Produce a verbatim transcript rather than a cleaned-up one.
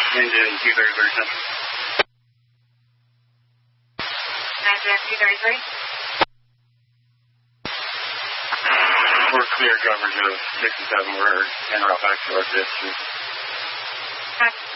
Engine two thirty-three. Engine two thirty-three. We're clear coverage of six and seven. We're en route back to our distance. Okay.